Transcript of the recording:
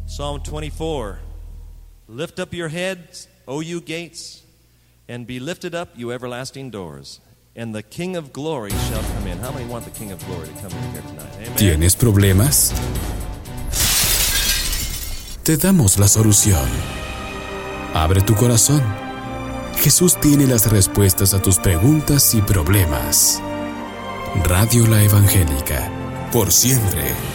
Psalm 24. Lift up your heads, O you gates, and be lifted up, you everlasting doors, and the King of Glory shall come in. How many want the King of Glory to come in here tonight? Amen. ¿Tienes problemas? Te damos la solución. Abre tu corazón. Jesús tiene las respuestas a tus preguntas y problemas. Radio La Evangélica, por siempre.